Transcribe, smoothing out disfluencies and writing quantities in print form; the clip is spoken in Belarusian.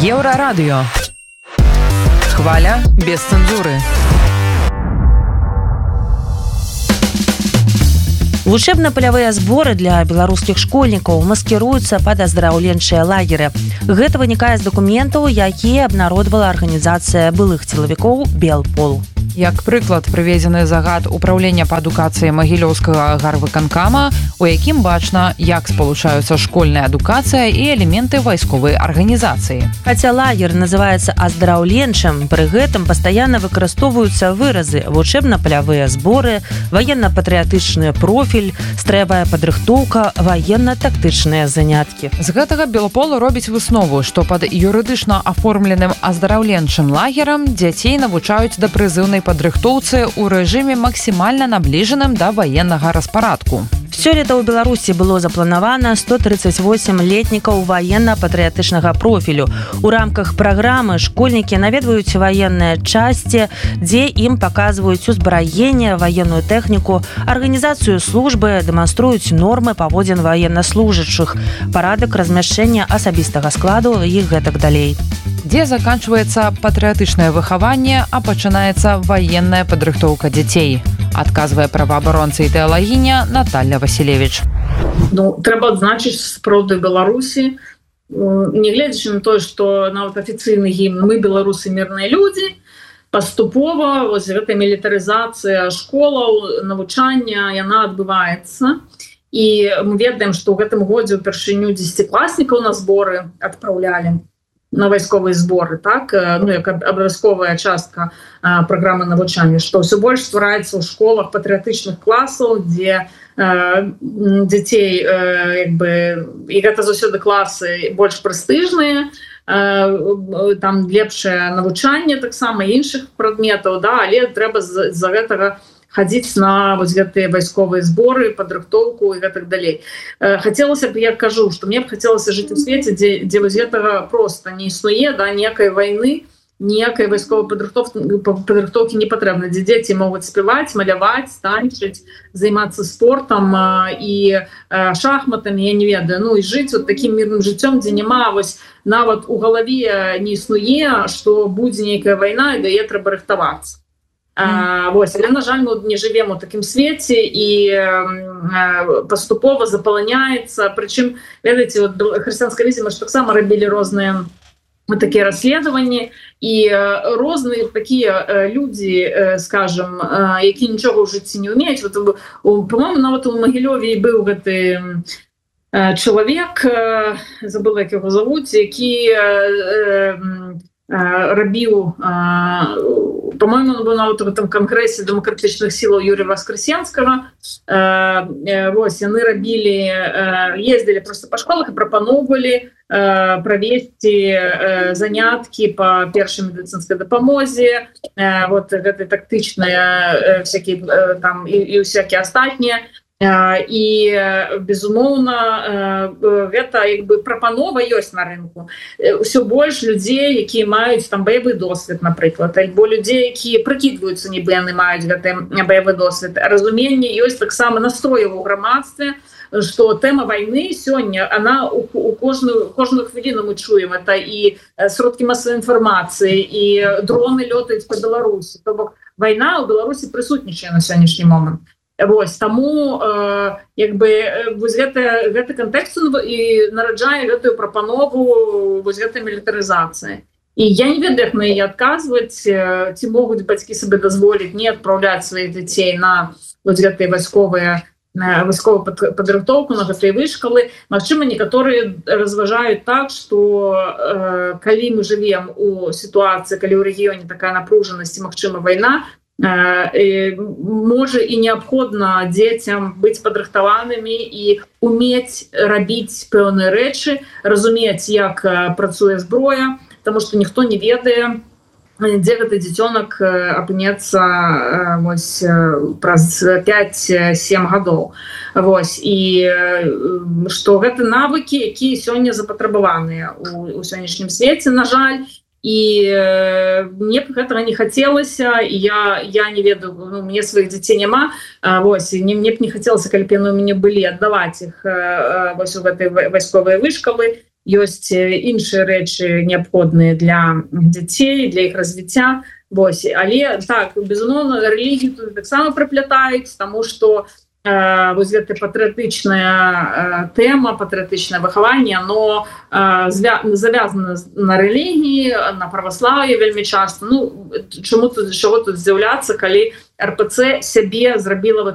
Еўрарадыё. Хваля без цэнзуры. Вучэбна-палявыя зборы для беларускіх школьнікаў маскіруюцца пад аздараўленчыя лагеры. Гэта вынікае з дакументаў, якія абнародвала арганізацыя былых сілавікоў «Белпол». Як прыклад прыведзены загад управлення па адукацыі Магілёўскага гарвыканкама, у якім бачна, як спалучаюцца школьная адукацыя і элементы вайсковай арганізацыі. Хаця лагер называецца аздараўленчым, пры гэтым пастаянна выкарыстоўваюцца выразы вучэбна-палявыя зборы, ваенна-патрыятычны профіль, стравая падрыхтоўка, ваенна-тактычныя заняткі. З гэтага Белпол робіць выснову, што пад юрыдычна аформленым аздараўленчым лагерам дзяцей навучаюць да прызыўнай падрыхтоўцы ў рэжыме максімальна набліжаным да ваеннага распарадку. Сёлета ў Беларусі было запланавана 138 летнікаў ваенна-патрыятычнага профілю. У рамках праграмы школьнікі наведваюць ваенныя часці, дзе ім паказваюць узбраенне, ваенную тэхніку, арганізацыю службы, дэманструюць нормы паводзін ваеннаслужачых, парадак размяшчэння асабістага складу і гэтак далей. Дзе заканчваецца патрыятычнае выхаванне, а пачынаецца ваенная падрыхтоўка дзяцей, адказвае праваабаронца і тэалагіня Наталья Васілевіч. Трэба адзначыць сапраўды Беларусі, нягледзячы на тое, што нават афіцыйны гімн «Мы, беларусы, мірныя людзі», паступова вось гэта мілітарызацыя школаў, навучання, яна адбываецца. І мы ведаем, што ў гэтым годзе ўпершыню 10класнікаў на зборы адпраўлялі на вайсковыя зборы, так, як абавязковая частка праграмы навучання, што ўсё больш ствараецца ў школах патрыятычных класаў, дзе дзяцей і гэта заўсёды класы больш прэстыжныя, там лепшае навучанне таксама іншых прадметаў, да, але трэба з-за гэтага хадзіць на вось гэтыя вайсковыя зборы, падрыхтоўку і гэтак далей. Хацелася б, я кажу, што мне б хацелася жыць у свеце, дзе вось гэтага проста не існуе, да, ніякай вайны, ніякай вайсковай падрыхтоўкі не патрэбна, дзе дзеці могуць спяваць, маляваць, танчыць, займацца спортам і шахматамі, я не ведаю, і жыць вот такім мірным жыццём, дзе няма вось нават у галаве не існуе, што будзе нейкая вайна і да яе трэба рыхтавацца. Але, на жаль, мы не жывем у такім свеце і паступова запаланяецца. Прычым, ведаеце, хрысціянскай лізе мы ж таксама рабілі розныя такія расследаванні, і розныя такія людзі, скажем, які нічога ў жыцці не ўмеюць. По-моему, нават у Магілёве быў гэты чалавек, забыла, як яго завуць, які рабіў, по-моему, он быў нават у гэтым кангрэсе дэмакратычных сілаў Юрія Васкрэсенскага. Вось, яны рабілі, ездзілі проста па школах і прапаноўвалі правесці заняткі па першай медыцынскай дапамозе, вот гэты тактычныя всякія там і всякія астатнія. І, безумоўна, гэта прапанова ёсць на рынку. Усё больш людзей, якія маюць там баявы досвед, напрыклад, альбо людзей, якія прыкідваюцца, нібы яны маюць гэты баявы досвед. Разуменне ёсць таксама настрояў у грамадстве, што тэма вайны сёння, она у кожную хвіліну мы чуем. Это і сродкі масавай інфармацыі, і дроны лётаюць па Беларусі. То бок вайна ў Беларусі прысутнічае на сённяшні момант. Вось, таму вось гэты кантэкст і нараджае гэтую прапанову вось гэтай мілітарызацыі. І я не ведаю, як на яе адказваць, ці могуць бацькі сабе дазволіць не адпраўляць сваіх дзяцей на вось гэтыя вайсковую падрыхтоўку, на гэтыя вышкалы. Магчыма, некаторыя разважаюць так, што калі мы жывем у сітуацыі, калі ў рэгіёне такая напружанасць і магчыма вайна, можа і неабходна дзецям быць падрыхтаванымі і умець рабіць пэўныя рэчы, разумець, як працуе зброя, таму што ніхто не ведае, дзе гэты дзіцёнак апынецца праз 5-7 гадоў. І што гэта навыкі, якія сёння запатрабаваныя у сённяшнім свеце, на жаль. І мне б гэтага не хацелася, і я не ведаю, мне сваіх дзяцей няма, мне б не хацелася, калі б яны ў мяне былі, аддаваць іх у гэтай вайсковыя вышкалы. ёсць іншыя рэчы неабходныя для дзяцей, для іх развіцця. Вось, але так, безумоўна, рэлігію тут таксама прыплятаюць, таму што вось гэта патрыятычная тэма, патрыятычнае выхаванне, оно завязана на рэлігіі, на праваслаўі вельмі часта. Ну, чаго тут здзіўляцца, калі РПЦ сябе зрабіла